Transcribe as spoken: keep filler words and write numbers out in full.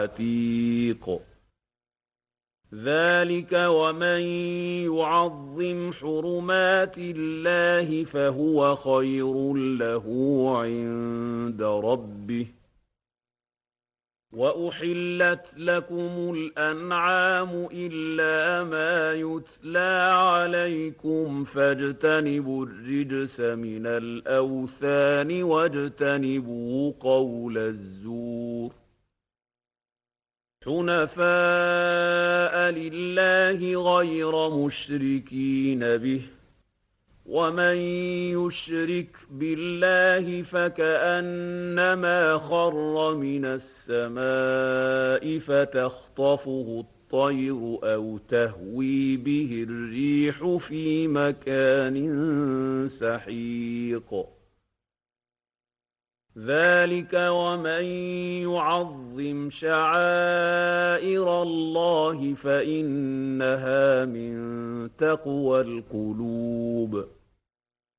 عتيق ذلك ومن يعظم حرمات الله فهو خير له عند ربه وأحلت لكم الأنعام إلا ما يتلى عليكم فاجتنبوا الرجس من الأوثان واجتنبوا قول الزور حنفاء لله غير مشركين به ومن يشرك بالله فكأنما خر من السماء فتخطفه الطير أو تهوي به الريح في مكان سحيق ذلك ومن يعظم شعائر الله فإنها من تقوى القلوب